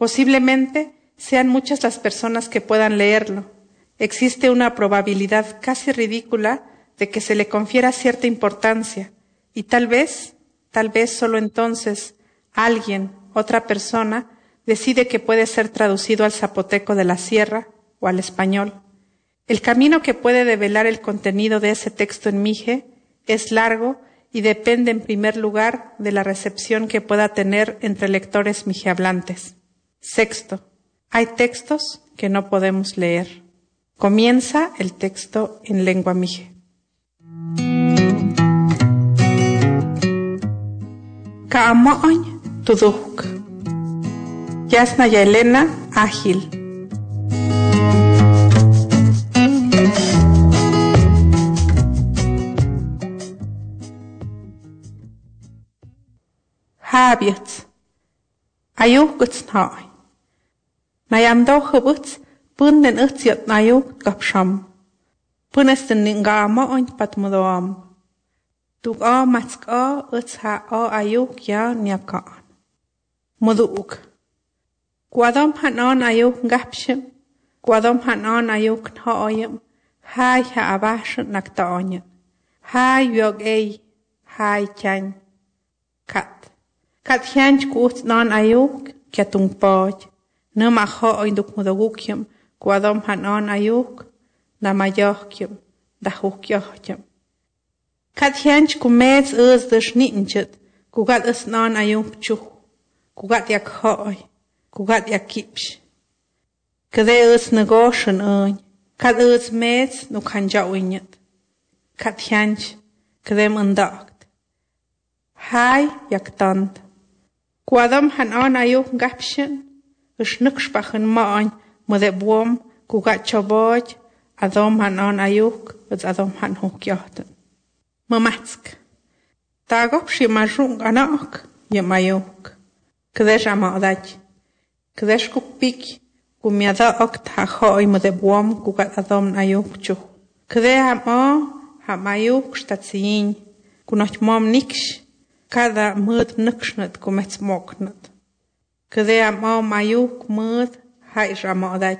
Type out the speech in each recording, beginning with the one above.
Posiblemente sean muchas las personas que puedan leerlo. Existe una probabilidad casi ridícula de que se le confiera cierta importancia, y tal vez solo entonces, alguien, otra persona, decide que puede ser traducido al zapoteco de la sierra o al español. El camino que puede develar el contenido de ese texto en mije es largo y depende en primer lugar de la recepción que pueda tener entre lectores mijehablantes. Sexto, hay textos que no podemos leer. Comienza el texto en lengua mije. Ka'amo'oñ tudujk. Yasnaya Elena Ágil. Habiet. Ayukuts na'i. Nayamdo hubuts punden utsiot nayuk kapsham. Punesten ninga'amo'oñ patmudoam. Tug'a matsk'a utsa ayuk ya nyaka'an. Mudu'uk. Guadom hanon ayuk ngapshim. Guadom hanon ayuk nho'oyim. Hai ha'abashim nakta'oñim. Hai yog hai chan. Kat hianch kuut non ayuk kiatung poj. Numa ho'oy duk mudogukyim. Guadom hanon ayuk. Namayohkyim. Dahukyohkyim. Kat hianch kumets dash ninjit. Kugat non ayuk chuh. Kugat yak ho'oy. Kugat yak kipsh. Kade negoshen oñ. Kat mets nukhanjawinjit. Kat hianch kade mundakt. Hai yak tant. Guadom hanon ayuk ngapshin. Ushnukshpachen ma'oñ mudebuom kugat choboj. Adom hanon ayuk. Adom hanhukyohten. Mamatsk. Tagop shimajung anak yamayuk. Kdesh amadaj. Kdesh kupik. Kumiada okt hahoy mudebuom kugat adom ayuk chuh. Kde hamayuk shtatsiyin. Kunoch mom niksh. Cada mud nukshnat kumets moknat. Kde mayuk mud haish amadaj.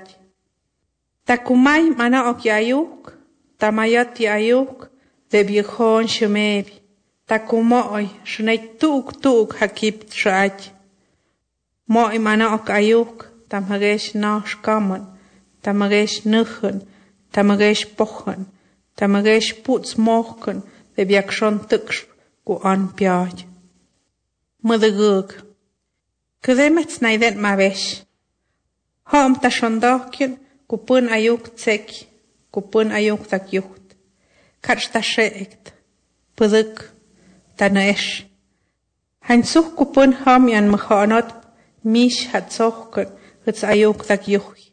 Takumay mana ok yayuk. Tamayat yayuk. De viejón shumebi. Takumoy shnei tuk hakip traj. Moy mana ok ayuk. Tamagesh nash kaman. Tamagesh nuchen. Tamagesh pochen. Tamagesh puts mochen. De viakshon tuksh ku an piaj. Mudagug. Kudemets naiden mavesh. Hom tashondokjen ku pun ayuk tsek. Ku pun ayuk takyucht. Karsta sheekt. Puduk. Tanaesh. Hansuk ku pun ham yan mkhanot. Mish hatsohken. Huts ayuk takyuch.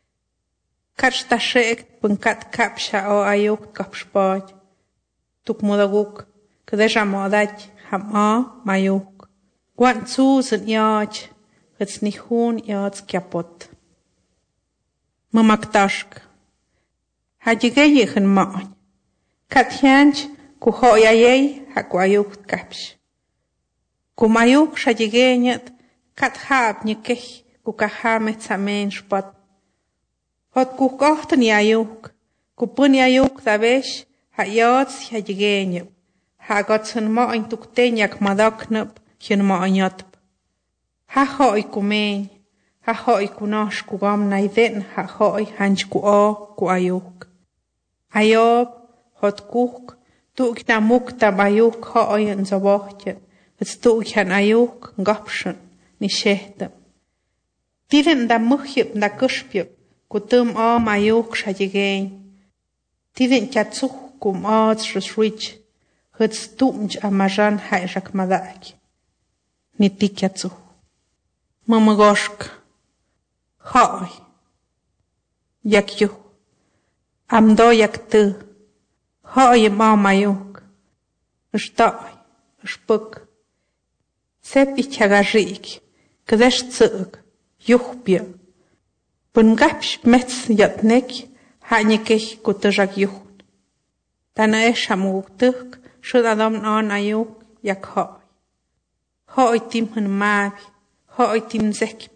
Karsta sheekt punkat kapsha o ayuk kapshpaj. Tuk mudagug. Kdeja modaj. Hama mayuk. Wan tsuzen yaj. Huts nihun yaj kiapot. Mamaktashk. Hajigeyegen mañ. Kat hianch ku hoyayey haku ayuk kapsh. Ku mayuk shajigenyat kat hab nikech ku kahamet samen shpat. Hot ku kohten yayuk. Ku pun yayuk davesh hayats hajigenyap. Hagotsen mañ tuktenyak madaknap hien mañatp. Ha hoy kumen. Ha hoy kunash ku gam naiden ha hoy hanch ku ayuk. Ayob hot kuk tuk namuk tabayuk hoy en zabohtje. Het tuk han ayuk ngapshen ni shehtem. Tiden da muhyep da kushpyep kutum mayuk shajigein. Tiden chatsuk kum shriswich. Het stumj amajan haijak madak. Ni tikjatsu. Mamagoshk. Hoy. Yak yu. Amdo yak tu. Hoy mayuk. Shtoy. Shpuk. Sep ichagarik. Kdesh tsug. Yuhpia. Pungapsh mets yatnek. Hanyekech kutujak yuh. Tanaesh amugtuk. Shudadom non ayuk yak hoy. Hoy tim hun mavi. Hoy tim zek